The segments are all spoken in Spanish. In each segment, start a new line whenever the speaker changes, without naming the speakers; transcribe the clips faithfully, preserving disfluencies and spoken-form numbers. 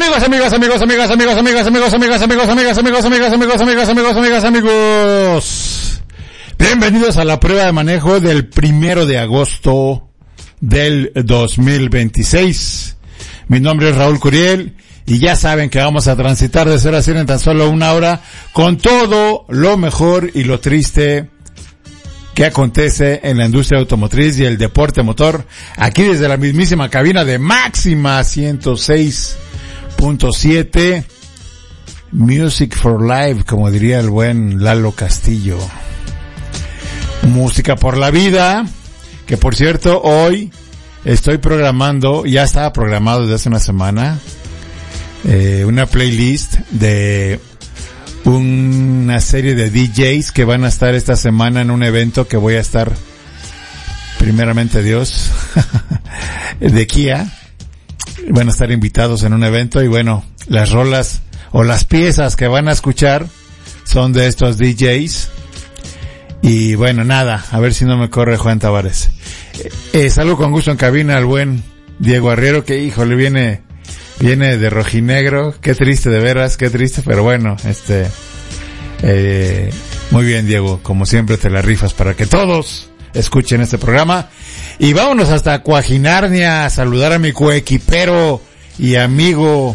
Amigos, amigos, amigos, amigos, amigos, amigos, amigos, amigos, amigos, amigos, amigos, amigos, amigos, amigos, amigos, amigos, amigos. Bienvenidos a la prueba de manejo del primero de agosto del dos mil veintiséis. Mi nombre es Raúl Curiel y ya saben que vamos a transitar de cero a cien en tan solo una hora con todo lo mejor y lo triste que acontece en la industria automotriz y el deporte motor, aquí desde la mismísima cabina de Máxima ciento seis punto siete, Music for Life, como diría el buen Lalo Castillo. Música por la vida, que por cierto, hoy estoy programando, ya estaba programado desde hace una semana, eh, una playlist de una serie de D Js que van a estar esta semana en un evento que voy a estar, primeramente Dios, de Kia. Van a estar invitados en un evento y bueno, las rolas o las piezas que van a escuchar son de estos D Js. Y bueno, nada, a ver si no me corre Juan Tavares. Eh, salgo con gusto en cabina al buen Diego Arriero, que híjole, viene, viene de rojinegro. Qué triste, de veras, qué triste, pero bueno, este, eh, muy bien Diego, como siempre te la rifas para que todos escuchen este programa. Y vámonos hasta Cuajinarnia a saludar a mi coequipero y amigo,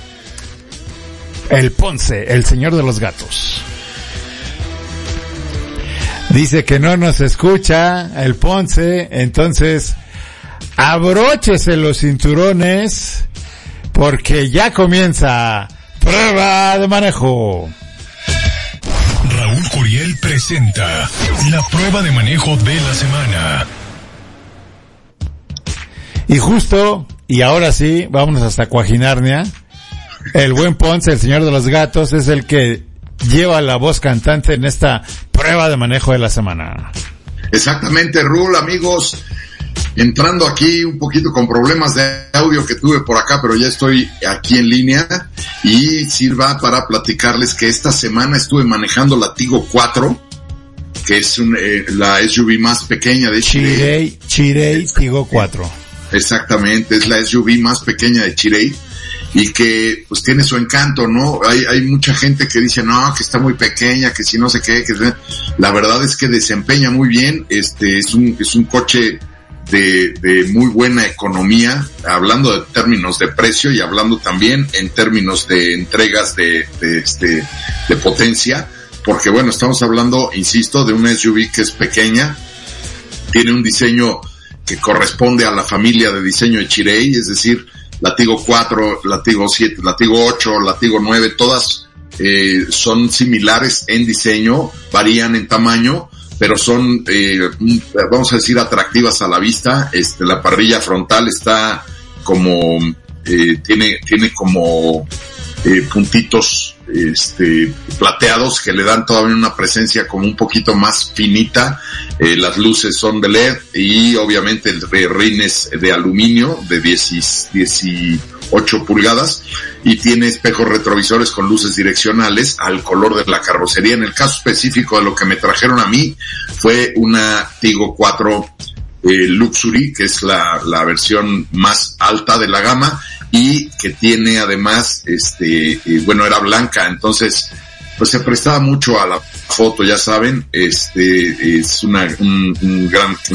el Ponce, el señor de los gatos. Dice que no nos escucha el Ponce, entonces abróchese los cinturones porque ya comienza Prueba de Manejo.
Raúl Curiel presenta la prueba de manejo de la semana.
Y justo, y ahora sí, vámonos hasta Cuajinarnia. El buen Ponce, el señor de los gatos, es el que lleva la voz cantante en esta prueba de manejo de la semana.
Exactamente, Raúl, amigos. Entrando aquí un poquito con problemas de audio que tuve por acá, pero ya estoy aquí en línea y sirva para platicarles que esta semana estuve manejando la Tigo cuatro, que es un, eh, la S U V más pequeña de Chery.
Chery Tigo cuatro.
Exactamente, es la S U V más pequeña de Chery y que pues tiene su encanto, ¿no? Hay, hay mucha gente que dice, no, que está muy pequeña, que si no sé qué, que la verdad es que desempeña muy bien, este, es un, es un coche de, de muy buena economía, hablando de términos de precio y hablando también en términos de entregas de, de este, de potencia, porque bueno, estamos hablando, insisto, de una S U V que es pequeña, tiene un diseño que corresponde a la familia de diseño de Chery, es decir, la Tigo cuatro, la Tigo siete, la Tigo ocho, la Tigo nueve, todas eh, son similares en diseño, varían en tamaño, pero son, eh, vamos a decir, atractivas a la vista. Este, la parrilla frontal está como, eh, tiene, tiene como eh, puntitos este plateados que le dan todavía una presencia como un poquito más finita. Eh, las luces son de L E D y obviamente el rines de aluminio de dieciocho pulgadas y tiene espejos retrovisores con luces direccionales al color de la carrocería. En el caso específico de lo que me trajeron a mí fue una Tigo cuatro eh, Luxury, que es la, la versión más alta de la gama y que tiene además, este, eh, bueno, era blanca, entonces pues se prestaba mucho a la foto, ya saben, este, es una, un, un gran,